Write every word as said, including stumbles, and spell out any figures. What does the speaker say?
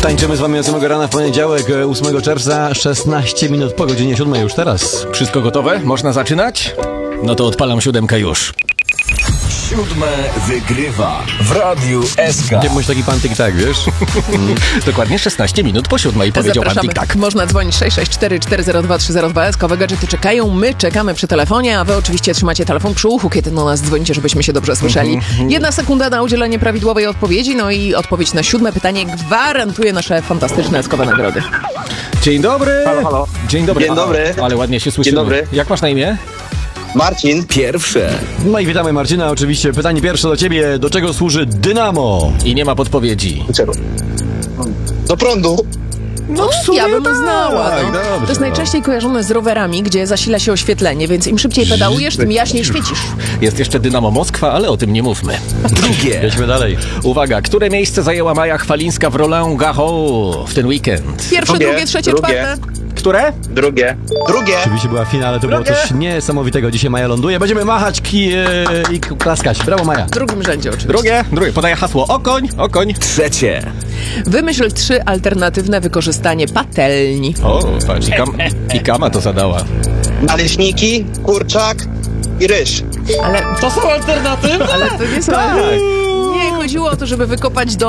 Tańczymy z wami od samego rana w poniedziałek, ósmego czerwca, szesnaście minut po godzinie siódmej już teraz. Wszystko gotowe? Można zaczynać? No to odpalam siódemkę już. Siódme wygrywa w Radiu S K. Nie bądź taki pan tik-tak, wiesz? Mm. Dokładnie szesnaście minut po siódmej powiedział pan tik-tak. Można dzwonić sześć sześć cztery cztery zero dwa trzy zero dwa. Eskowe gadżety czekają, my czekamy przy telefonie, a wy oczywiście trzymacie telefon przy uchu, kiedy do nas dzwonicie, żebyśmy się dobrze słyszeli. Jedna sekunda na udzielenie prawidłowej odpowiedzi, no i odpowiedź na siódme pytanie gwarantuje nasze fantastyczne eskowe nagrody. Dzień dobry. Halo, halo. Dzień dobry. Dzień dobry. Ale ładnie się słyszymy. Dzień dobry. Jak masz na imię? Marcin. Pierwsze. No i witamy Marcina, oczywiście. Pytanie pierwsze do ciebie. Do czego służy dynamo? I nie ma podpowiedzi. Czego? Do prądu. No w sumie Ja bym tak. znała. No. dobrze, To jest no. najczęściej kojarzone z rowerami, gdzie zasila się oświetlenie, więc im szybciej pedałujesz, tym jaśniej świecisz. Jest jeszcze Dynamo Moskwa, ale o tym nie mówmy. Drugie. Jedźmy dalej. Uwaga, które miejsce zajęła Maja Chwalińska w Roland Garros w ten weekend? Pierwsze, Drugie, drugie, trzecie, drugie. czwarte. Które? Drugie. Drugie. Oczywiście była finał, ale to było Drugie. coś niesamowitego. Dzisiaj Maja ląduje. Będziemy machać ki- e, i klaskać. Brawo, Maja. W drugim rzędzie oczywiście. Drugie? Drugie. Podaję hasło. Okoń, okoń. Trzecie. Wymyśl trzy alternatywne wykorzystanie patelni. O, patrz, i, kam, i kama to zadała. Naleśniki, kurczak i ryż. Ale To są alternatywy? Ale to nie są... Nie, chodziło o to, żeby wykopać do